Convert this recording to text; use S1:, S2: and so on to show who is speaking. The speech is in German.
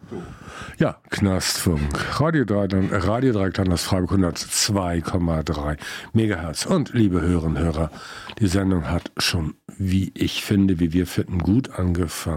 S1: Ja, Knastfunk. Radio Dreieckland aus Freiburg 102,3 Megahertz. Und liebe Hörerinnen und Hörer, die Sendung hat schon, wie wir finden, gut angefangen.